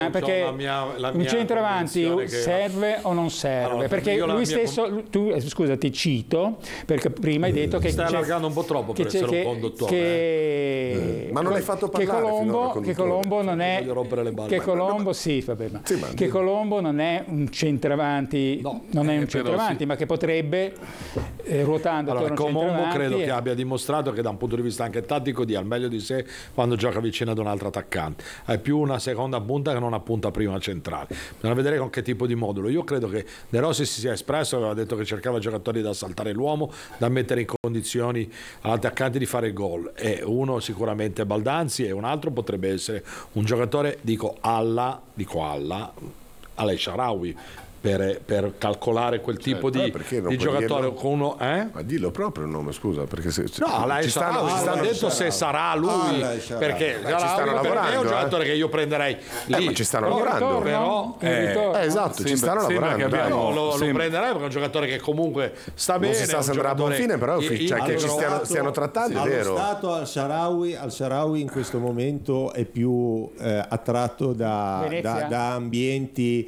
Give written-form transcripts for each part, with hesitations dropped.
perché un centravanti serve o non serve? Allora, perché lui stesso, tu scusa, ti cito, perché prima hai detto che stai allargando un po' troppo per essere un conduttore. Ma non l'hai fatto parlare che Colombo non è che Colombo non è un centravanti, non è un centravanti, ma che potrebbe ruotando attorno a un Colombo credo che abbia dimostrato che da un punto di vista anche tattico dia il meglio di sé quando gioca vicino ad un altro attaccante. È più una seconda punta che non una punta prima centrale. Bisogna vedere con che tipo di modulo. Io credo che De Rossi si sia espresso, aveva detto che cercava giocatori da saltare l'uomo, da mettere in condizioni all'attaccante di fare il gol, e uno sicuramente Baldanzi e un altro potrebbe essere un giocatore El Shaarawy, per calcolare quel tipo di giocatore con uno, Ma dillo proprio il nome, scusa, perché se ci stanno detto se sarà lui, perché ci stanno lavorando, è un giocatore che io prenderei lì, ma ci stanno lavorando, però esatto, ci stanno lavorando, lo prenderei perché è un giocatore che comunque sta bene, non si sa se andrà a buon fine, però che ci stiano trattando, è vero. Allo stato Al Shaarawy in questo momento è più attratto da ambienti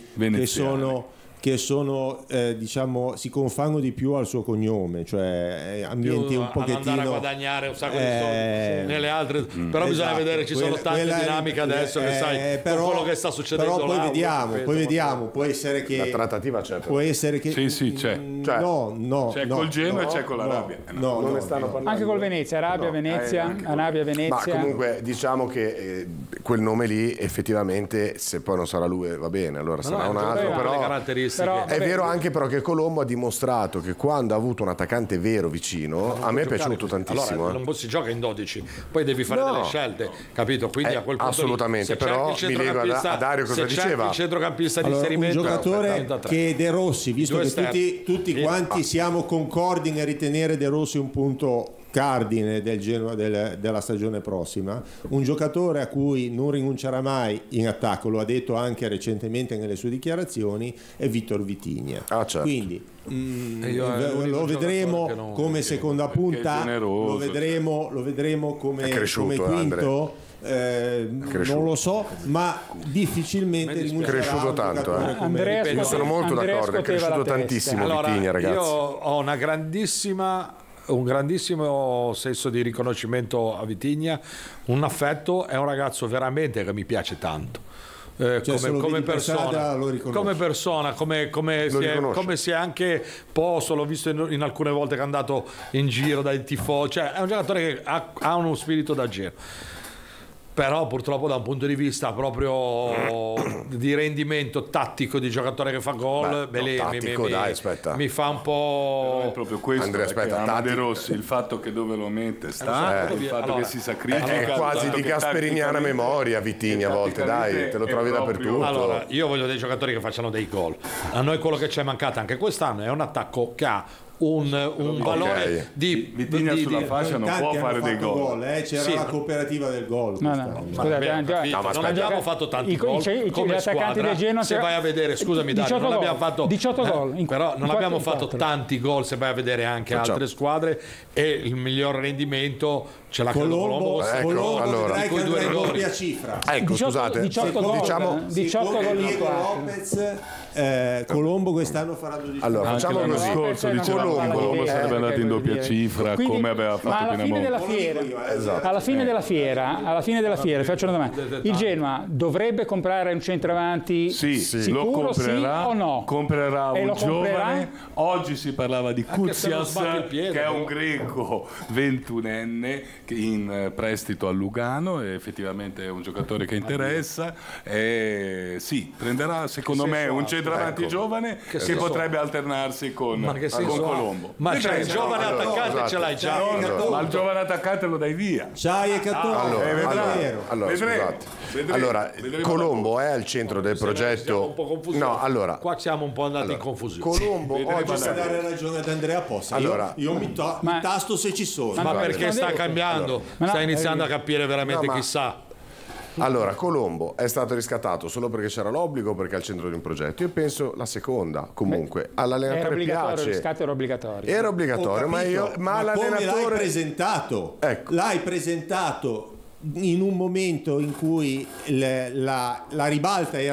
che sono diciamo, si confanno di più al suo cognome, cioè ambienti un pochettino andare a guadagnare un sacco di soldi nelle altre, però bisogna vedere, ci sono tante dinamiche adesso che sai, però, quello che sta succedendo però poi vediamo, può essere che la trattativa c'è, può essere che c'è. C'è col Genoa e c'è con l'Arabia. Non ne stanno parlando. Anche col Venezia, Arabia-Venezia. Ma comunque diciamo che quel nome lì effettivamente, se poi non sarà lui va bene, allora sarà un altro, però è vero anche però che Colombo ha dimostrato che quando ha avuto un attaccante vero vicino, a me è piaciuto tantissimo. Allora, non si gioca in 12, poi devi fare delle scelte, capito? Quindi a quel punto assolutamente, però mi lego a Dario cosa diceva. Il centrocampista di un inserimento, giocatore che De Rossi, visto che tutti quanti siamo concordi nel ritenere De Rossi un punto cardine del Genoa della stagione prossima, un giocatore a cui non rinuncerà mai in attacco, lo ha detto anche recentemente nelle sue dichiarazioni, è Vitor Vitinha. Certo. Quindi lo vedremo come seconda punta, lo vedremo come quinto. Non lo so, ma difficilmente rinuncerà. È cresciuto tanto, io sono molto d'accordo, è cresciuto tantissimo Vitinha, ragazzi. Io ho un grandissimo senso di riconoscimento a Vitinha, un affetto, è un ragazzo veramente che mi piace tanto. Come persona, come si è anche posto, l'ho visto in alcune volte che è andato in giro dai tifosi, cioè è un giocatore che ha uno spirito da giro. Però purtroppo da un punto di vista proprio di rendimento tattico di giocatore che fa gol, mi fa un po'. È proprio questo, Andrea, aspetta, De Rossi, il fatto che dove lo mette sta, il fatto che si sacrifica, è quasi di gasperiniana memoria Vitinha a volte, dai, te lo trovi dappertutto. Allora, io voglio dei giocatori che facciano dei gol. A noi quello che ci è mancato anche quest'anno è un attacco che ha un valore di Vitinha sulla fascia non può fare dei gol. C'era la cooperativa del gol. Non abbiamo fatto tanti gol come squadra. Se vai a vedere, scusami Dario, non abbiamo fatto 18 gol, però non abbiamo fatto tanti gol, se vai a vedere anche altre squadre, e il miglior rendimento ce l'ha Colombo, allora con i due rigori a cifra. Ecco, 18, scusate, 18 gol, diciamo 18 gol Diego Lopez, Colombo quest'anno faranno 18. Allora, facciamo l'anno così. scorso Colombo sarebbe andato in doppia cifra, quindi, come aveva fatto alla fine della fiera, alla fine della fiera, faccio una domanda. Il Genoa dovrebbe comprare un centravanti sicuro, lo comprerà, sì o no? Comprerà un giovane. Oggi si parlava di Koutsias, che è un greco 21enne in prestito a Lugano, e effettivamente è un giocatore che interessa, e prenderà secondo me un centravanti giovane che potrebbe alternarsi con Colombo. Ma c'è il giovane attaccante, ce l'hai già, ma il giovane attaccante lo dai via. C'hai e allora Colombo è al centro del progetto. Qua siamo un po' andati in confusione. Colombo oggi sta dare ragione ad Andrea Possa. Io mi tasto se ci sono. Ma perché sta cambiando? Sta iniziando a capire veramente chissà. Allora, Colombo è stato riscattato solo perché c'era l'obbligo, perché è al centro di un progetto. Io penso la seconda, comunque all'allenatore piace. Il riscatto era obbligatorio. Ma come l'hai l'allenatore presentato? Ecco. L'hai presentato in un momento in cui la ribalta era